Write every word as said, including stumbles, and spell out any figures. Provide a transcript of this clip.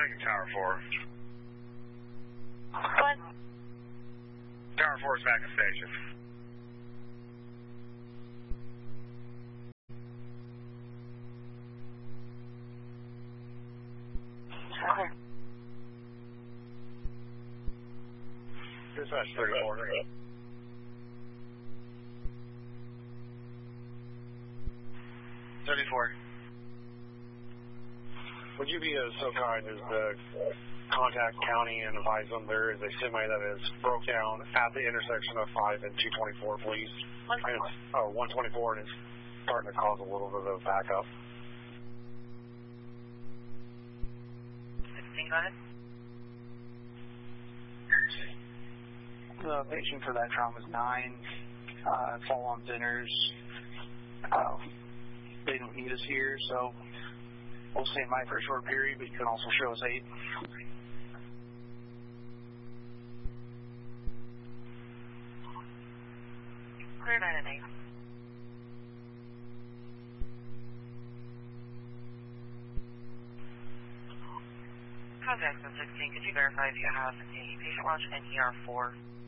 Lincoln Tower four. What? Tower four is back in station. Okay. Dispatch thirty-four. thirty-four. Would you be uh, so kind as to contact county and advise them there is a semi that is broke down at the intersection of five and two twenty-four, please? one twenty-four. Oh, one twenty-four, and it's starting to cause a little bit of backup. sixteen, go ahead. The patient for that trauma is nine. Uh, fall on thinners. Uh, they don't need us here, so we'll stand by for a short period, but you can also show us eight. Clear nine and eight. Contact one sixteen, could you verify if you have a patient watch and E R four?